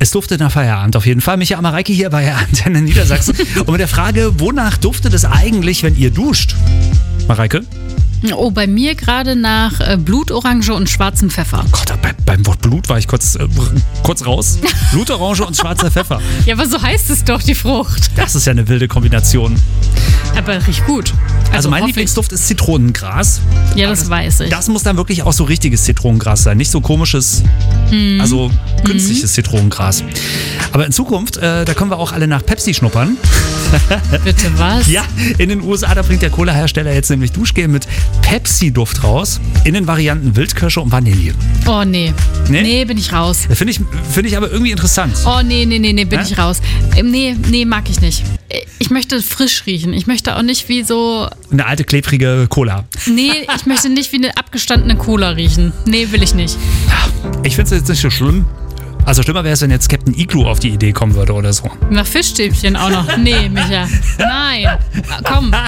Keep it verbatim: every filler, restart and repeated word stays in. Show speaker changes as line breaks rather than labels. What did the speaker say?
Es duftet nach Feierabend auf jeden Fall. Micha Amareike hier bei Antenne Niedersachsen. Und mit der Frage, wonach duftet es eigentlich, wenn ihr duscht? Mareike?
Oh, bei mir gerade nach äh, Blutorange und schwarzem Pfeffer.
Oh Gott, bei, beim Wort Blut war ich kurz, äh, kurz raus. Blutorange und schwarzer Pfeffer.
Ja, aber so heißt es doch, die Frucht.
Das ist ja eine wilde Kombination.
Aber riecht gut.
Also,
Also
mein
hoffe
Lieblingsduft ist Zitronengras.
ich. Ja, das,
das
weiß ich.
Das muss dann wirklich auch so richtiges Zitronengras sein. Nicht so komisches,
Mhm.
also künstliches Zitronengras. Aber in Zukunft, äh, da können wir auch alle nach Pepsi schnuppern.
Bitte was?
Ja, in den U S A, da bringt der Cola-Hersteller jetzt nämlich Duschgel mit Pepsi-Duft raus. In den Varianten Wildkirsche und Vanille.
Oh, nee.
Nee?
Nee, bin ich raus.
Finde ich, find ich aber irgendwie interessant.
Oh, nee, nee, nee, nee, bin
Hä?
ich raus. Ähm, nee, nee, mag ich nicht. Ich möchte frisch riechen. Ich möchte auch nicht wie so...
Eine alte, klebrige Cola.
Nee, ich möchte nicht wie eine abgestandene Cola riechen. Nee, will ich nicht.
Ich finde es jetzt nicht so schlimm. Also schlimmer wäre es, wenn jetzt Captain Igloo auf die Idee kommen würde oder so.
Nach Fischstäbchen auch noch. Nee, Micha. Nein. Komm.